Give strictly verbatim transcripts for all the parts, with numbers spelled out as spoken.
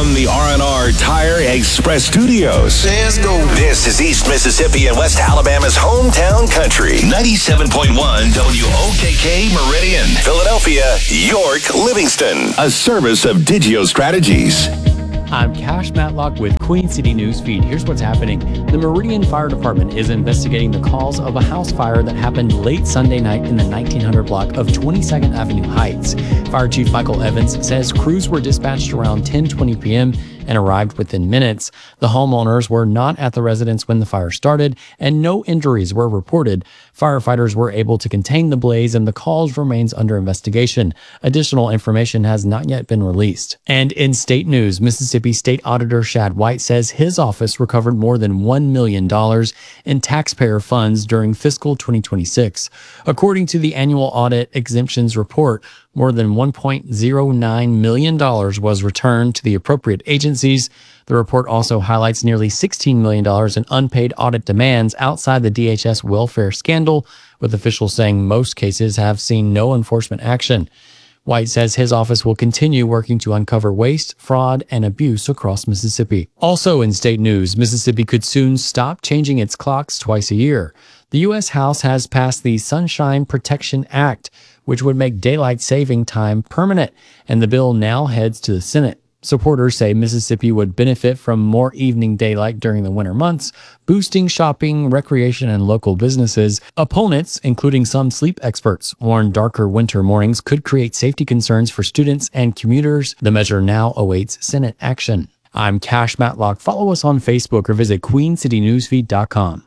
from the R and R Tire Express Studios. Let's go. This is East Mississippi and West Alabama's hometown country. ninety-seven point one W O K K Meridian, Philadelphia, York, Livingston. A service of Digio Strategies. I'm Cash Matlock with Queen City News Feed. Here's what's happening. The Meridian Fire Department is investigating the cause of a house fire that happened late Sunday night in the nineteen hundred block of twenty-second Avenue Heights. Fire Chief Michael Evans says crews were dispatched around ten twenty p.m. and arrived within minutes. The homeowners were not at the residence when the fire started, and no injuries were reported. Firefighters were able to contain the blaze, and the cause remains under investigation. Additional information has not yet been released. And in state news, Mississippi State Auditor Shad White says his office recovered more than one million dollars in taxpayer funds during fiscal twenty twenty-six. According to the annual audit exemptions report, more than one point zero nine million dollars was returned to the appropriate agencies. The report also highlights nearly sixteen million dollars in unpaid audit demands outside the D H S welfare scandal, with officials saying most cases have seen no enforcement action. White says his office will continue working to uncover waste, fraud, and abuse across Mississippi. Also in state news, Mississippi could soon stop changing its clocks twice a year. The U S House has passed the Sunshine Protection Act, which would make daylight saving time permanent, and the bill now heads to the Senate. Supporters say Mississippi would benefit from more evening daylight during the winter months, boosting shopping, recreation, and local businesses. Opponents, including some sleep experts, warn darker winter mornings could create safety concerns for students and commuters. The measure now awaits Senate action. I'm Cash Matlock. Follow us on Facebook or visit queen city newsfeed dot com.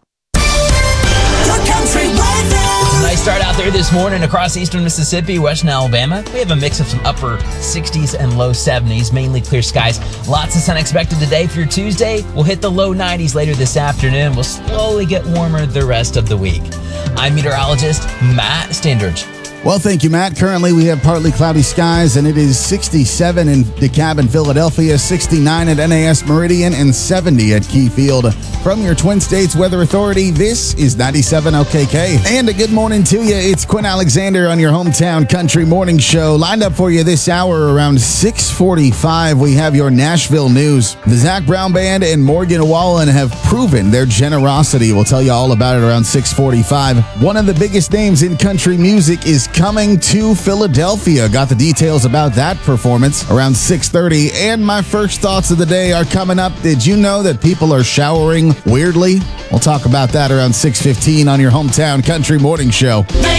It's a nice start out there this morning across eastern Mississippi, western Alabama. We have a mix of some upper sixties and low seventies, mainly clear skies. Lots of sun expected today for your Tuesday. We'll hit the low nineties later this afternoon. We'll slowly get warmer the rest of the week. I'm meteorologist Matt Stindridge. Well, thank you, Matt. Currently, we have partly cloudy skies, and it is sixty-seven in DeKalb and Philadelphia, sixty-nine at N A S Meridian, and seventy at Keyfield. From your Twin States Weather Authority, this is ninety-seven O K K. And a good morning to you. It's Quinn Alexander on your hometown country morning show. Lined up for you this hour around six forty-five, we have your Nashville news. The Zac Brown Band and Morgan Wallen have proven their generosity. We'll tell you all about it around six forty-five. One of the biggest names in country music is coming to Philadelphia. Got the details about that performance around six thirty. And my first thoughts of the day are coming up. Did you know that people are showering weirdly? We'll talk about that around six fifteen on your hometown country morning show.